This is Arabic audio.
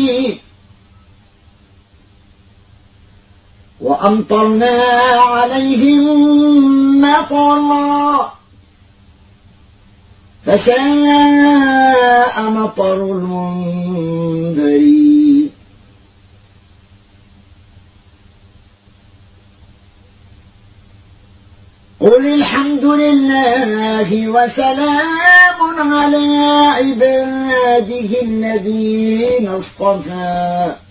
وأمطرنا عليهم مطرا فساء مطر المنذرين قل الحمد لله وسلام على عباده الذين اصطفى